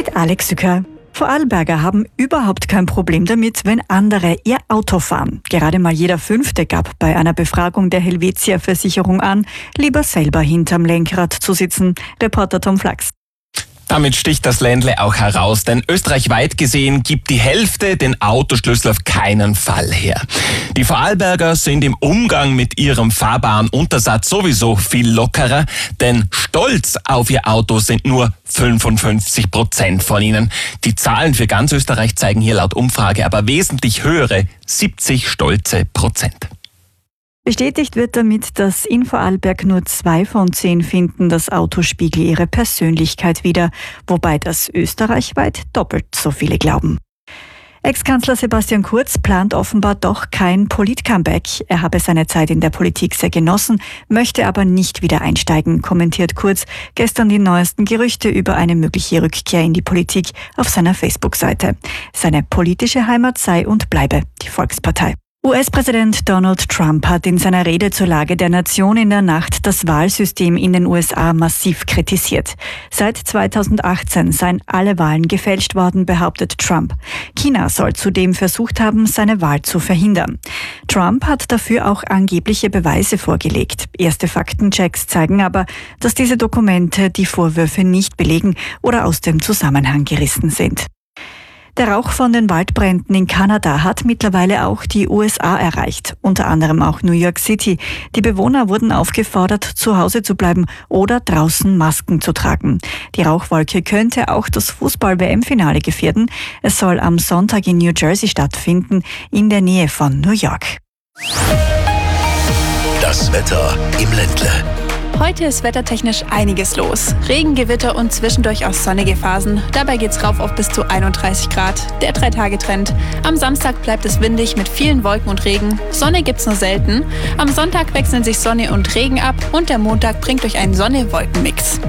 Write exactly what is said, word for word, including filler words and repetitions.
mit Alex Sücker. Vorarlberger haben überhaupt kein Problem damit, wenn andere ihr Auto fahren. Gerade mal jeder Fünfte gab bei einer Befragung der Helvetia-Versicherung an, lieber selber hinterm Lenkrad zu sitzen. Reporter Tom Flachs. Damit sticht das Ländle auch heraus, denn österreichweit gesehen gibt die Hälfte den Autoschlüssel auf keinen Fall her. Die Vorarlberger sind im Umgang mit ihrem fahrbaren Untersatz sowieso viel lockerer, denn stolz auf ihr Auto sind nur fünfundfünfzig Prozent von ihnen. Die Zahlen für ganz Österreich zeigen hier laut Umfrage aber wesentlich höhere, siebzig stolze Prozent. Bestätigt wird damit, dass in Vorarlberg nur zwei von zehn finden, das Auto spiegle ihre Persönlichkeit wider, wobei das österreichweit doppelt so viele glauben. Ex-Kanzler Sebastian Kurz plant offenbar doch kein Polit-Comeback. Er habe seine Zeit in der Politik sehr genossen, möchte aber nicht wieder einsteigen, kommentiert Kurz gestern die neuesten Gerüchte über eine mögliche Rückkehr in die Politik auf seiner Facebook-Seite. Seine politische Heimat sei und bleibe die Volkspartei. U S-Präsident Donald Trump hat in seiner Rede zur Lage der Nation in der Nacht das Wahlsystem in den U S A massiv kritisiert. Seit zweitausendachtzehn seien alle Wahlen gefälscht worden, behauptet Trump. China soll zudem versucht haben, seine Wahl zu verhindern. Trump hat dafür auch angebliche Beweise vorgelegt. Erste Faktenchecks zeigen aber, dass diese Dokumente die Vorwürfe nicht belegen oder aus dem Zusammenhang gerissen sind. Der Rauch von den Waldbränden in Kanada hat mittlerweile auch die U S A erreicht, unter anderem auch New York City. Die Bewohner wurden aufgefordert, zu Hause zu bleiben oder draußen Masken zu tragen. Die Rauchwolke könnte auch das Fußball-W M-Finale gefährden. Es soll am Sonntag in New Jersey stattfinden, in der Nähe von New York. Das Wetter im Ländle. Heute ist wettertechnisch einiges los. Regen, Gewitter und zwischendurch auch sonnige Phasen. Dabei geht's rauf auf bis zu einunddreißig Grad. Der Drei-Tage-Trend. Am Samstag bleibt es windig mit vielen Wolken und Regen. Sonne gibt's nur selten. Am Sonntag wechseln sich Sonne und Regen ab und der Montag bringt euch einen Sonne-Wolken-Mix.